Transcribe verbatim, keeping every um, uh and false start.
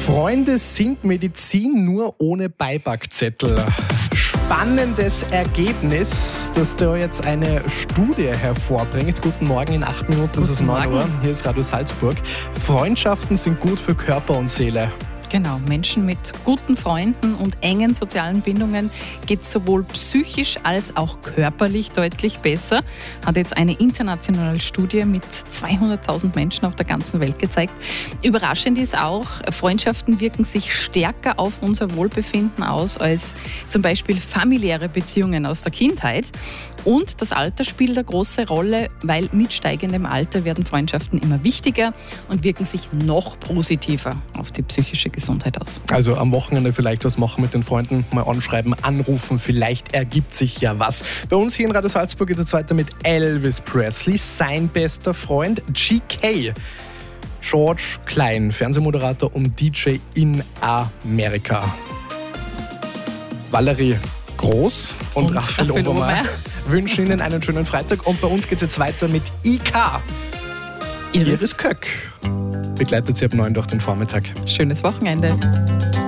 Freunde sind Medizin nur ohne Beipackzettel. Spannendes Ergebnis, das da jetzt eine Studie hervorbringt. Guten Morgen in acht Minuten, das ist neun Uhr. Hier ist Radio Salzburg. Freundschaften sind gut für Körper und Seele. Genau, Menschen mit guten Freunden und engen sozialen Bindungen geht es sowohl psychisch als auch körperlich deutlich besser. Hat jetzt eine internationale Studie mit zweihunderttausend Menschen auf der ganzen Welt gezeigt. Überraschend ist auch, Freundschaften wirken sich stärker auf unser Wohlbefinden aus als zum Beispiel familiäre Beziehungen aus der Kindheit. Und das Alter spielt eine große Rolle, weil mit steigendem Alter werden Freundschaften immer wichtiger und wirken sich noch positiver auf die psychische Gesundheit aus. Also am Wochenende vielleicht was machen mit den Freunden, mal anschreiben, anrufen, vielleicht ergibt sich ja was. Bei uns hier in Radio Salzburg geht es weiter mit Elvis Presley, sein bester Freund G K. George Klein, Fernsehmoderator und D J in Amerika. Valerie Groß und, und Raphael Obermeier wünschen Ihnen einen schönen Freitag. Und bei uns geht es jetzt weiter mit I K. Iris, Iris Köck begleitet Sie ab neun durch den Vormittag. Schönes Wochenende.